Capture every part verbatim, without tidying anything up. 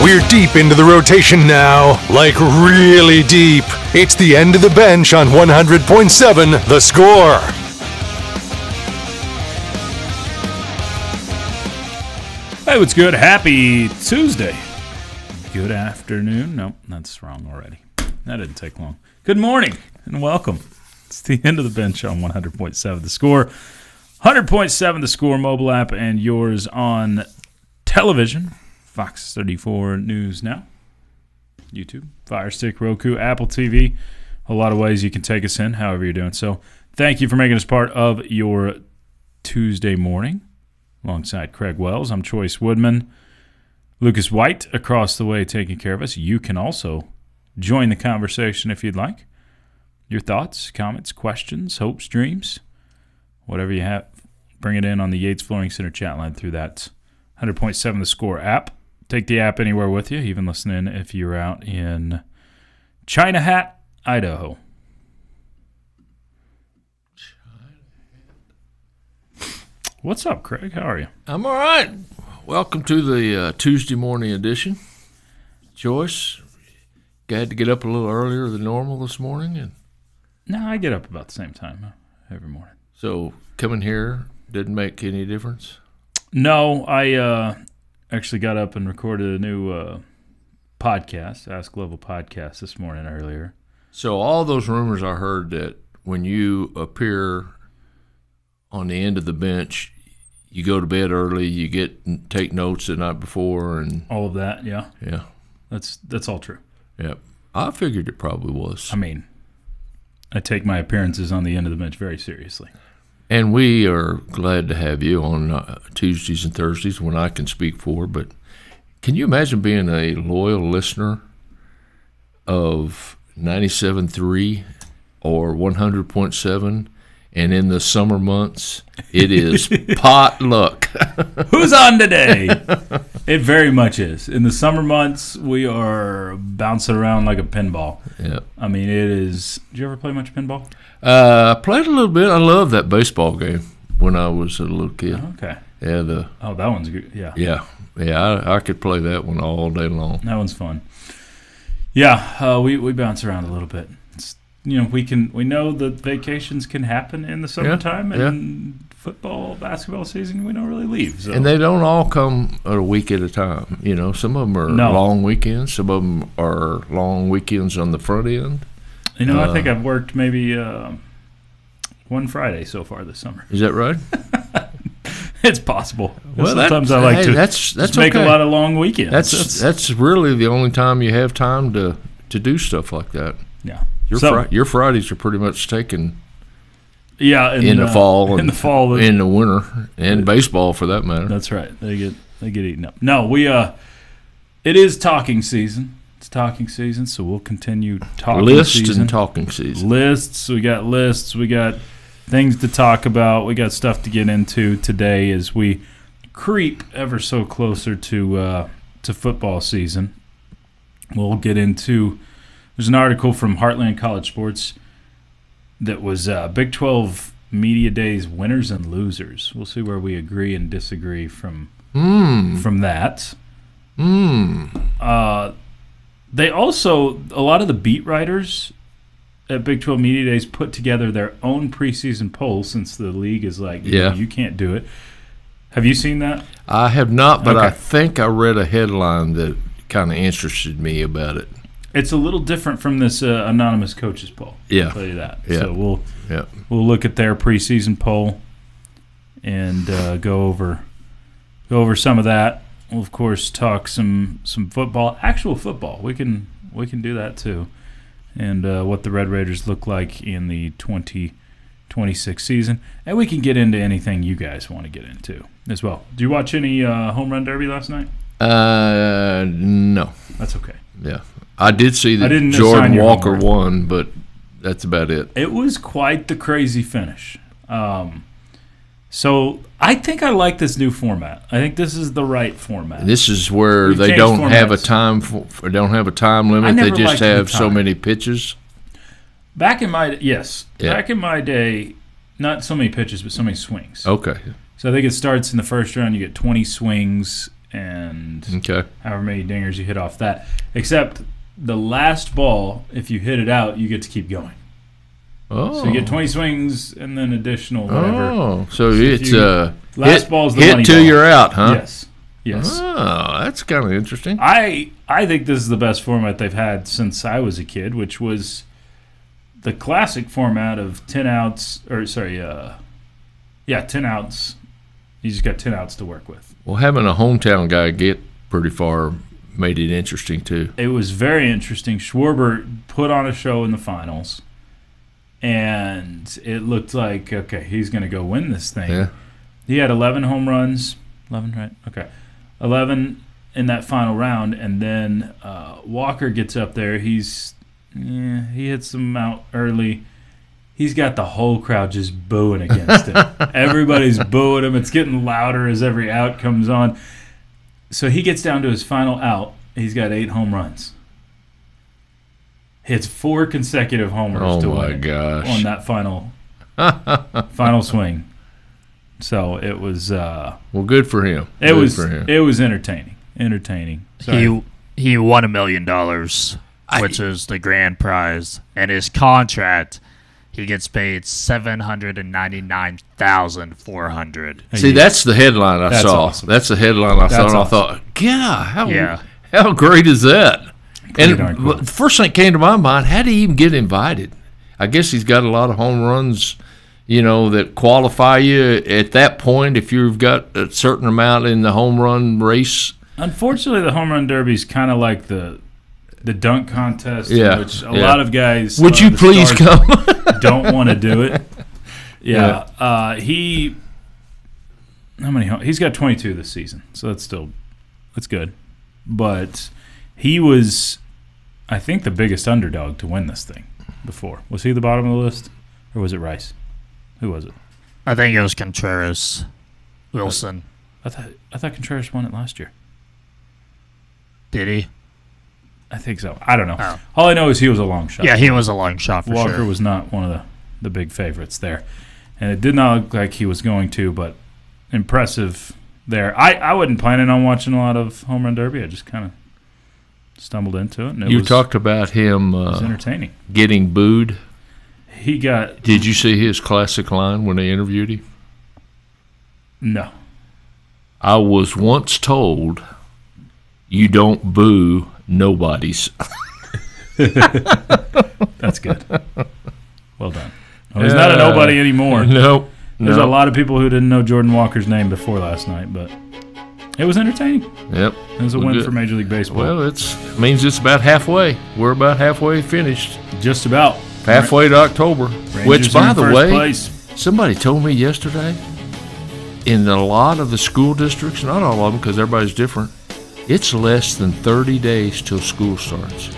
We're deep into the rotation now, like really deep. It's the end of the bench on one hundred point seven The Score. Hey, what's good? Happy Tuesday. Good afternoon. Nope, that's wrong already. That didn't take long. Good morning and welcome. It's the end of the bench on one hundred point seven The Score. one hundred point seven The Score mobile app and yours on television. Fox thirty-four News Now. YouTube, Fire Stick, Roku, Apple T V. A lot of ways you can take us in, however you're doing. So thank you for making us part of your Tuesday morning. Alongside Craig Wells, I'm Choice Woodman. Lucas White across the way taking care of us. You can also join the conversation if you'd like. Your thoughts, comments, questions, hopes, dreams, whatever you have, bring it in on the Yates Flooring Center chat line through that one hundred point seven The Score app. Take the app anywhere with you, even listening if you're out in China Hat, Idaho. What's up, Craig? How are you? I'm all right. Welcome to the uh, Tuesday morning edition. Joyce, had to get up a little earlier than normal this morning, and No, I get up about the same time every morning. so coming here didn't make any difference. No, I uh, actually got up and recorded a new uh, podcast, Ask Level podcast, this morning earlier. So all those rumors I heard that when you appear on the end of the bench, you go to bed early, you get take notes the night before, and All of that, yeah. yeah, That's that's all true. yeah. I figured it probably was. I mean, I take my appearances on the end of the bench very seriously. And we are glad to have you on uh, Tuesdays and Thursdays when I can speak for. But can you imagine being a loyal listener of ninety-seven point three or one hundred point seven, and in the summer months it is potluck? Who's on today? It very much is. In the summer months, we are bouncing around like a pinball. Yeah. I mean, it is. Did you ever play much pinball? Uh, I played a little bit. I loved that baseball game when I was a little kid. Okay. Yeah, the Oh, that one's good. Yeah. yeah, yeah. I, I could play that one all day long. That one's fun. Yeah, uh, we we bounce around a little bit. It's, you know, we can we know that vacations can happen in the summertime, yeah. and football, basketball season we don't really leave. So. And they don't all come a week at a time. You know, some of them are No. long weekends. Some of them are long weekends on the front end. You know, I uh, think I've worked maybe uh, one Friday so far this summer. Is that right? It's possible. Well, Sometimes that- I like hey, to that's- that's just make okay. a lot of long weekends. That's that's really the only time you have time to, to do stuff like that. yeah. Your So, fri- your Fridays are pretty much taken yeah, in, in the uh, fall, in and the fall, in the winter, and baseball for that matter. That's right. They get they get eaten up. No, we uh, it is talking season. It's talking season, so we'll continue talking List season. and talking season. Lists. We got lists. We got things to talk about. We got stuff to get into today as we creep ever so closer to uh, to football season. We'll get into. There's an article from Heartland College Sports that was uh, Big twelve Media Days winners and losers. We'll see where we agree and disagree from Mm. from that. Mm. Uh, they also, a lot of the beat writers at Big twelve Media Days put together their own preseason poll since the league is like, Yeah. you can't do it. Have you seen that? I have not, but I Okay. think I read a headline that kind of interested me about it. It's a little different from this uh, anonymous coaches poll. Yeah. I'll tell you that. Yeah. So we'll Yeah. we'll look at their preseason poll and uh, go over go over some of that. We'll of course talk some some football, actual football. We can we can do that too, and uh, what the Red Raiders look like in the twenty twenty-six season, and we can get into anything you guys want to get into as well. Did you watch any uh, home run derby last night? Uh, no. That's okay. Yeah. I did see I that didn't Jordan assign your Walker homework. won, but that's about it. It was quite the crazy finish. Um, so I think I like this new format. I think this is the right format. This is where We've they changed don't have a formats. time for, don't have a time I limit. They never just liked the have so time. many pitches. Back in my yes, Yeah. back in my day, not so many pitches, but so many swings. Okay. So I think it starts in the first round. You get twenty swings, and Okay. however many dingers you hit off that. Except the last ball, if you hit it out, you get to keep going. Oh. So you get twenty swings and then additional whatever. Oh, so, So if it's you- uh, last hit, ball's the hit money till ball. you're out, huh? Yes. Yes. Oh, that's kind of interesting. I I think this is the best format they've had since I was a kid, which was the classic format of ten outs, or sorry, uh, yeah, ten outs. You just got ten outs to work with. Well, having a hometown guy get pretty far made it interesting too. It was very interesting. Schwarber put on a show in the finals, and it looked like, okay, he's going to go win this thing. Yeah. He had eleven home runs. eleven, right? Okay. eleven in that final round, and then uh, Walker gets up there. He's yeah, he hits them out early. He's got the whole crowd just booing against him. Everybody's booing him. It's getting louder as every out comes on. So he gets down to his final out. He's got eight home runs. Hits four consecutive homers Oh to my win gosh. on that final final swing. So it was uh, Well, good for him. it good was for him. it was entertaining. Entertaining. Sorry. He he won a million dollars, which is the grand prize, and his contract, he gets paid seven hundred and ninety nine thousand four hundred. See, that's the headline I That's saw. awesome. That's the headline I saw, That's and I awesome. thought, yeah, how Yeah. how great is that? Pretty and darn cool. the first thing that came to my mind, how did he even get invited? I guess he's got a lot of home runs, you know, that qualify you at that point if you've got a certain amount in the home run race. Unfortunately, the home run derby is kind of like the the dunk contest, Yeah, in which a yeah. lot of guys. Would uh, you the please stars come? don't want to do it. Yeah, Uh, he. How many? home- He's got twenty-two this season, so that's still that's good. But he was, I think, the biggest underdog to win this thing before. Was he the bottom of the list, or was it Rice? Who was it? I think it was Contreras Wilson. I thought I thought Contreras won it last year. Did he? I think so. I don't know. Oh. All I know is he was a long shot. Yeah, he was a long shot for Walker sure. was not one of the, the big favorites there. And it did not look like he was going to, but impressive there. I, I wasn't planning on watching a lot of Home Run Derby. I just kind of stumbled into it. And it You was, talked about him it was uh, entertaining. getting booed. He got, Did you see his classic line when they interviewed him? no. I was once told, you don't boo nobodies. That's good. Well done. Well, he's not a Yeah. nobody anymore. Nope. There's no. a lot of people who didn't know Jordan Walker's name before last night, but it was entertaining. Yep. It was a Well, win good. for Major League Baseball. Well, it's means it's about halfway. We're about halfway finished. just about. Halfway to October. Rangers Which, are by in the first way, place. somebody told me yesterday, in a lot of the school districts, not all of them because everybody's different, it's less than thirty days till school starts.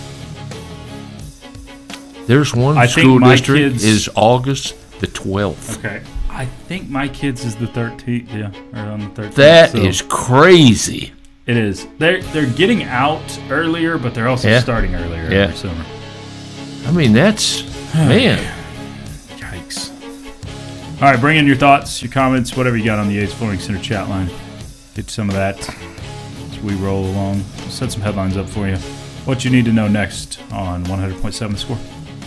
There's one I think school my district kids- is August the twelfth. Okay. I think my kids is the thirteenth. Yeah, or on the thirteenth. That is crazy. It is. They're they're getting out earlier, but they're also Yeah. starting earlier Yeah. every summer. I mean, that's, man. Yikes. All right, bring in your thoughts, your comments, whatever you got on the A's Flooring Center chat line. Get some of that as we roll along. Set some headlines up for you. What you need to know next on one hundred point seven The Score.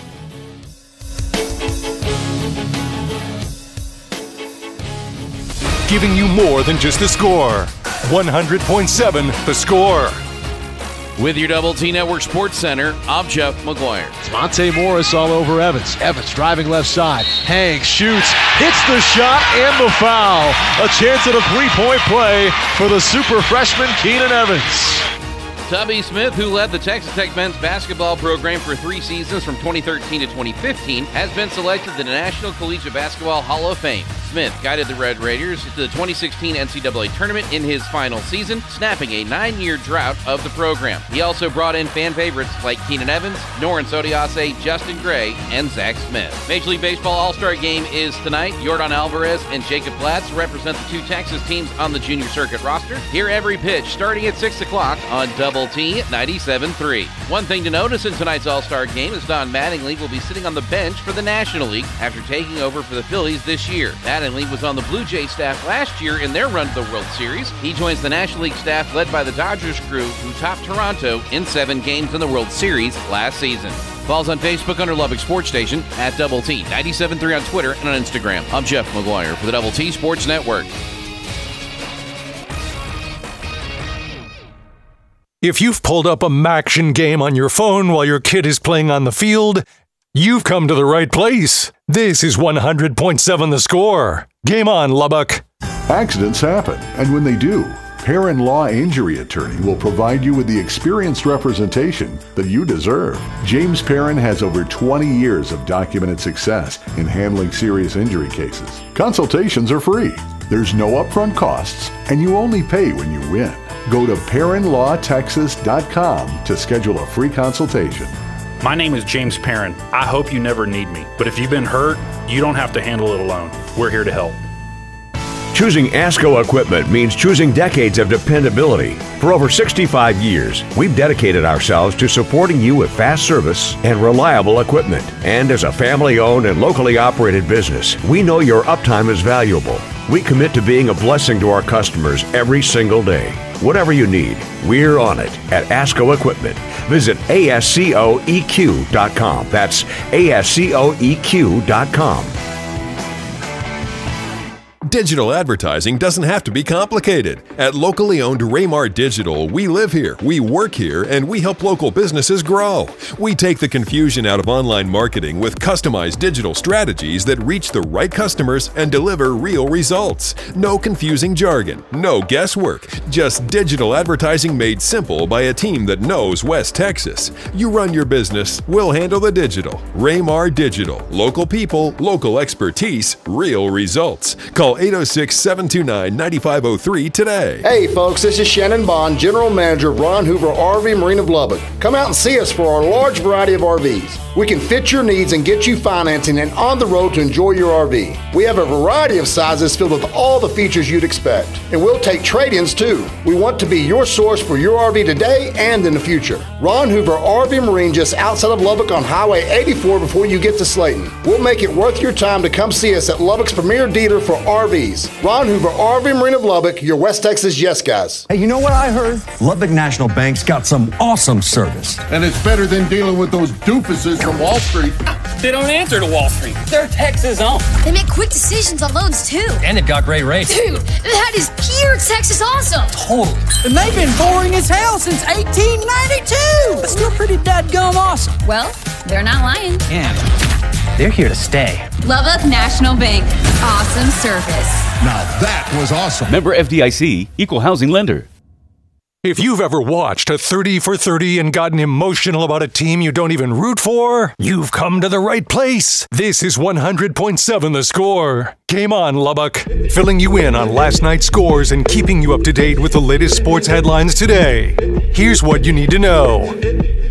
Giving you more than just the score. one hundred point seven The Score. With your Double T Network Sports Center, I'm Jeff McGuire. Monte Morris all over Evans. Evans driving left side. Hangs, shoots, hits the shot and the foul. A chance at a three-point play for the super freshman Keenan Evans. Tubby Smith, who led the Texas Tech men's basketball program for three seasons from twenty thirteen to twenty fifteen, has been selected to the National Collegiate Basketball Hall of Fame. Smith guided the Red Raiders to the twenty sixteen N C double A tournament in his final season, snapping a nine-year drought of the program. He also brought in fan favorites like Keenan Evans, Noren Sodiase, Justin Gray, and Zach Smith. Major League Baseball All-Star Game is tonight. Yordan Alvarez and Jacob Platts represent the two Texas teams on the junior circuit roster. Hear every pitch starting at six o'clock on Double T ninety-seven point three. One thing to notice in tonight's All-Star Game is Don Mattingly will be sitting on the bench for the National League after taking over for the Phillies this year. Mattingly Mattingly was on the Blue Jay staff last year in their run to the World Series. He joins the National League staff led by the Dodgers crew, who topped Toronto in seven games in the World Series last season. Follow us on Facebook under Lubbock Sports Station, at Double T ninety-seven point three on Twitter and on Instagram. I'm Jeff McGuire for the Double T Sports Network. If you've pulled up a Maction game on your phone while your kid is playing on the field, you've come to the right place. This is one hundred point seven The Score. Game on, Lubbock. Accidents happen, and when they do, Perrin Law Injury Attorney will provide you with the experienced representation that you deserve. James Perrin has over twenty years of documented success in handling serious injury cases. Consultations are free. There's no upfront costs, and you only pay when you win. Go to perrin law texas dot com to schedule a free consultation. My name is James Perrin. I hope you never need me, but if you've been hurt, you don't have to handle it alone. We're here to help. Choosing ASCO equipment means choosing decades of dependability. For over sixty-five years, we've dedicated ourselves to supporting you with fast service and reliable equipment. And as a family-owned and locally operated business, we know your uptime is valuable. We commit to being a blessing to our customers every single day. Whatever you need, we're on it at ASCO Equipment. Visit A S C O E Q dot com. That's A S C O E Q dot com. Digital advertising doesn't have to be complicated. At locally owned Raymar Digital, we live here, we work here, and we help local businesses grow. We take the confusion out of online marketing with customized digital strategies that reach the right customers and deliver real results. No confusing jargon, no guesswork, just digital advertising made simple by a team that knows West Texas. You run your business, we'll handle the digital. Raymar Digital. Local people, local expertise, real results. Call eight oh six, seven two nine, nine five oh three today. Hey folks, this is Shannon Bond, General Manager of Ron Hoover R V Marine of Lubbock. Come out and see us for our large variety of R Vs. We can fit your needs and get you financing and on the road to enjoy your R V. We have a variety of sizes filled with all the features you'd expect. And we'll take trade-ins too. We want to be your source for your R V today and in the future. Ron Hoover R V Marine, just outside of Lubbock on Highway eighty-four before you get to Slayton. We'll make it worth your time to come see us at Lubbock's premier dealer for R Vs. Ron Hoover R V Marine of Lubbock, your West Texas yes guys. Hey, you know what I heard? Lubbock National Bank's got some awesome service. And it's better than dealing with those doofuses from Wall Street. They don't answer to Wall Street. They're Texas owned. They make quick decisions on loans too. And they've got great rates. Dude, that is pure Texas awesome. Totally. And they've been boring as hell since eighteen ninety-two. But still pretty dadgum awesome. Well, they're not lying. Yeah. They're here to stay. Lubbock National Bank. Awesome service. Now that was awesome. Member F D I C, Equal Housing Lender. If you've ever watched a thirty for thirty and gotten emotional about a team you don't even root for, you've come to the right place. This is one hundred point seven The Score. Game on, Lubbock. Filling you in on last night's scores and keeping you up to date with the latest sports headlines today. Here's what you need to know.